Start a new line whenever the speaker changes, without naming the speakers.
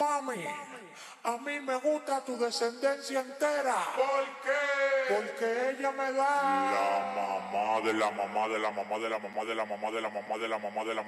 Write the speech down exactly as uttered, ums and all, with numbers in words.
Mami, a mí me gusta tu descendencia entera.
¿Por qué?
Porque ella me da
La mamá de la mamá de la mamá de la mamá de la mamá de la mamá de la mamá de la mamá.